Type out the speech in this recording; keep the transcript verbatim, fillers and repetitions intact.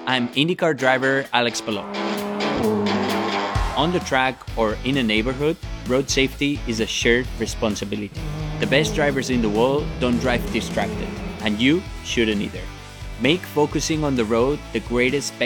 I'm IndyCar driver Alex Palou. On the track or in a neighborhood, road safety is a shared responsibility. The best drivers in the world don't drive distracted, and you shouldn't either. Make focusing on the road the greatest